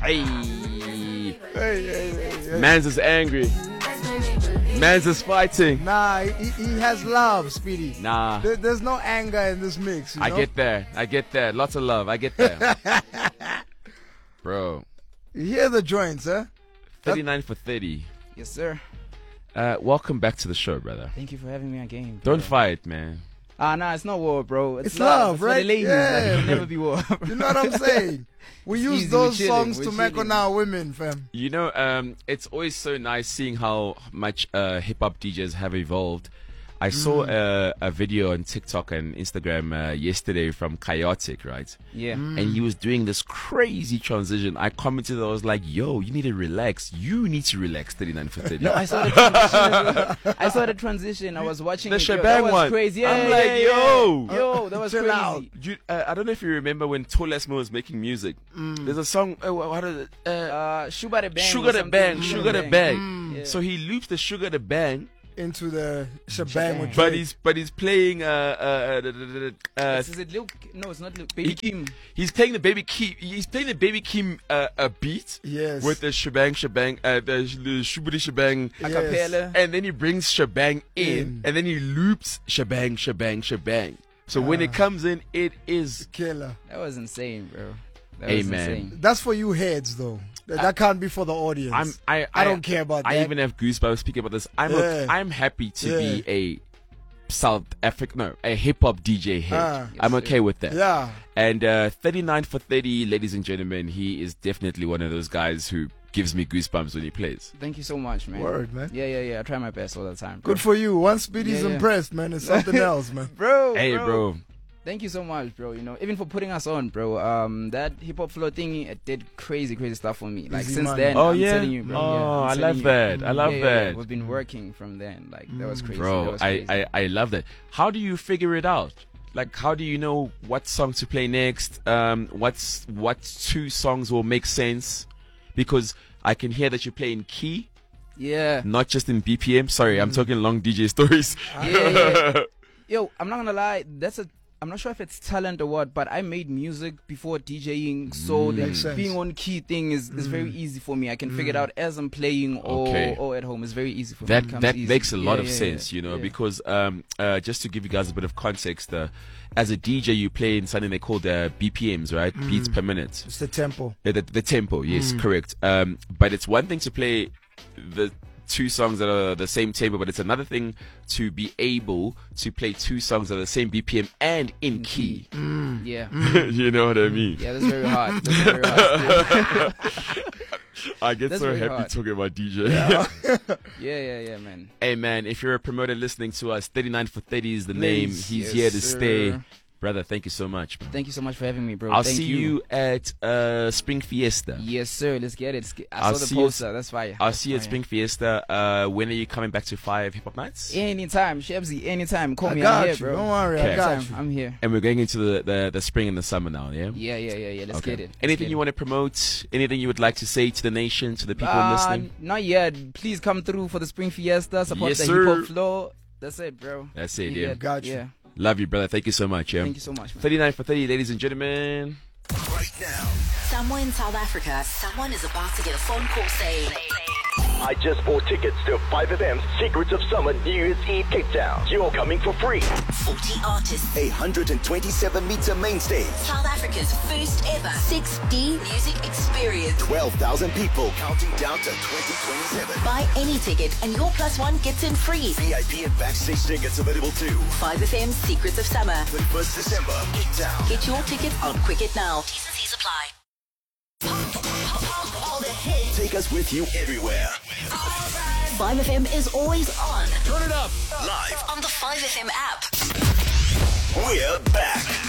Hey. Mans is angry. Mans is fighting. Nah, he has love, Speedy. Nah. There's no anger in this mix. You know? I get there. Lots of love. I get there. Bro. You hear the joints, huh? 39 for 30. Yes, sir. Welcome back to the show, brother. Thank you for having me again. Bro. Don't fight, man. Nah, it's not war, bro. It's love, right? For the ladies. Yeah. Like, it'll never be war. You know what I'm saying? We use easy, those we're songs chilling, to we're make on chilling. our women, fam. You know, it's always so nice seeing how much hip-hop DJs have evolved. I saw a video on TikTok and Instagram yesterday from Chaotic, right? Yeah. And he was doing this crazy transition. I commented, I was like, yo, you need to relax. You need to relax, 39 for 30. No, I saw the transition. I saw the transition. I was watching The it. Yo, shebang that was one. crazy. Yeah, I'm like, yo, that was Chill crazy. out. I don't know if you remember when Tolesmo was making music. There's a song, what is it? Sugar the Bang. Sugar or the something. Bang, Sugar the Bang. Yeah. So he loops the Sugar the Bang, Into the shebang with but Drake. he's playing Is it Lil? No, it's not Lil. Baby Kim. he's playing the Baby Keem. He's playing the Baby Keem a beat. Yes. With the shebang, the shubidi shebang, Yes. Acapella. and then he brings shebang in, and then he loops shebang. So when it comes in, it is. Killer. That was insane, bro. That Hey, was man. insane. That's for you heads, though. That can't be for the audience. I don't care about I that. even have goosebumps speaking about this. I'm happy to be a a hip hop DJ head. I'm okay with that. Yeah. And 39 for 30, ladies and gentlemen, he is definitely one of those guys who gives me goosebumps when he plays. Thank you so much, man. Word, man. Yeah. I try my best all the time. Bro. Good for you. Once Speedy's Yeah. impressed, man, it's something else, man. bro. Hey, bro. Thank you so much, bro. You know, even for putting us on, bro. That hip hop flow thing, it did crazy stuff for me. Like Easy since money. then, Oh, I'm yeah? telling you, bro. Oh, yeah, I'm I telling love you. that. I love that. We've been working from then. Like that was crazy. That Bro, was crazy. I love that. How do you figure it out? Like, how do you know what song to play next? What two songs will make sense? Because I can hear that you play in key, Yeah. not just in BPM. Sorry, I'm talking long DJ stories. Yeah. Yo, I'm not gonna lie. I'm not sure if it's talent or what, but I made music before DJing, so the Makes sense. being on key thing is very easy for me. I can figure it out as I'm playing or at home. It's very easy for me. It comes That easy. makes a lot of Yeah, sense, you know, yeah. because just to give you guys a bit of context, as a DJ, you play in something they call the BPMs, right? Beats per minute. It's the tempo. The tempo, yes, correct. But it's one thing to play the two songs that are the same tempo, but it's another thing to be able to play two songs at the same BPM and in key. Yeah. You know what I mean? Yeah, that's very hard. That's very hard. I get That's so very happy hard. talking about DJ. Yeah, man. Hey man, if you're a promoter listening to us, 39 for 30 is the name. Please. He's Yes, here to sir. stay. Brother, thank you so much. Thank you so much for having me, bro. I'll Thank see you at Spring Fiesta. Yes, sir. Let's get it. I I'll saw the see you- poster. That's fire. I'll That's see you at fire. Spring Fiesta. When are you coming back to 5 Hip Hop Nights? Anytime, Shebzy. Anytime. Call I me. got I'm here, you. bro. Don't worry, Okay. I got Anytime. you. I'm here. And we're going into the spring and the summer now, yeah? Yeah. Let's Okay. get it. Anything you want to promote? Anything you would like to say to the nation, to the people listening? Not yet. Please come through for the Spring Fiesta. Support Yes, the sir. hip hop flow. That's it, bro. That's it, You yeah. get- Got you. Yeah. Love you, brother. Thank you so much, yeah? Thank you so much, man. 39 for 30, ladies and gentlemen. Right now. Somewhere in South Africa, someone is about to get a phone call saying, I just bought tickets to 5FM's Secrets of Summer New Year's Eve Cape Town. You're coming for free. 40 artists, 127-meter main stage. South Africa's first ever 6D music experience. 12,000 people counting down to 2027. Buy any ticket and your plus one gets in free. VIP and backstage tickets available too. 5FM Secrets of Summer. 31st December, Cape Town. Get your ticket on Quicket now. T's and C's apply. Take us with you everywhere. 5FM is always on. Turn it up. Live. On the 5FM app. We're back.